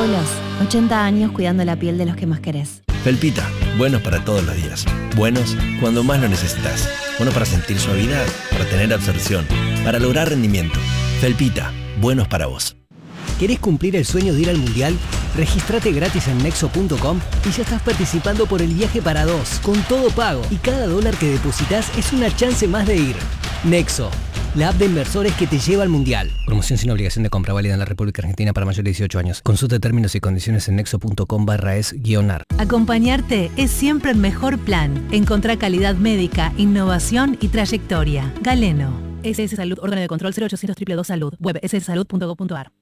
Gloss, 80 años cuidando la piel de los que más querés. Felpita, buenos para todos los días. Buenos cuando más lo necesitas. Buenos para sentir suavidad, para tener absorción, para lograr rendimiento. Felpita, buenos para vos. ¿Querés cumplir el sueño de ir al Mundial? Regístrate gratis en Nexo.com y ya estás participando por el viaje para dos, con todo pago. Y cada dólar que depositas es una chance más de ir. Nexo, la app de inversores que te lleva al Mundial. Promoción sin obligación de compra, válida en la República Argentina para mayores de 18 años. Consulta términos y condiciones en nexo.com/es-ar. Acompañarte es siempre el mejor plan. Encontrá calidad médica, innovación y trayectoria. Galeno. SS Salud, órgano de control 0800 222 Salud. Web sssalud.gov.ar.